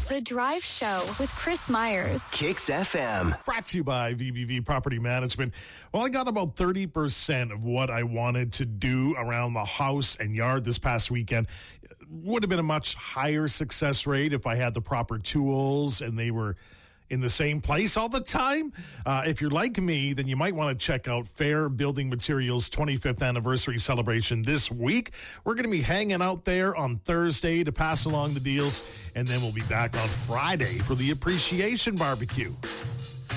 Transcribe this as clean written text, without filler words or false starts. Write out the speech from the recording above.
The Drive Show with Chris Myers. Kicks FM. Brought to you by VBV Property Management. Well, I got about 30% of what I wanted to do around the house and yard this past weekend. Would have been a much higher success rate if I had the proper tools and they were in the same place all the time. If you're like me, then you might want to check out Fair Building Materials 25th anniversary celebration this week. We're going to be hanging out there on Thursday to pass along the deals, and then we'll be back on Friday for the appreciation barbecue.